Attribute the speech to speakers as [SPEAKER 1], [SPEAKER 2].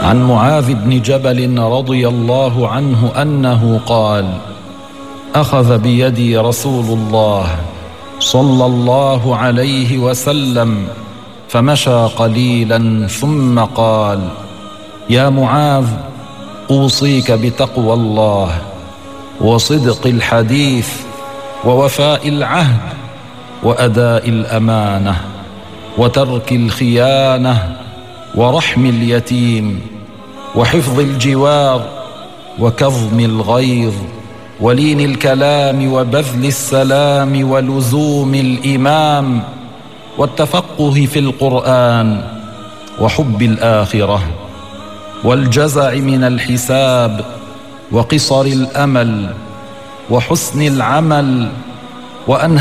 [SPEAKER 1] عن معاذ بن جبل رضي الله عنه أنه قال: أخذ بيدي رسول الله صلى الله عليه وسلم فمشى قليلا ثم قال: يا معاذ، أوصيك بتقوى الله وصدق الحديث ووفاء العهد وأداء الأمانة وترك الخيانة ورحم اليتيم وحفظ الجوار وكظم الغيظ ولين الكلام وبذل السلام ولزوم الإمام والتفقه في القرآن وحب الآخرة والجزع من الحساب وقصر الأمل وحسن العمل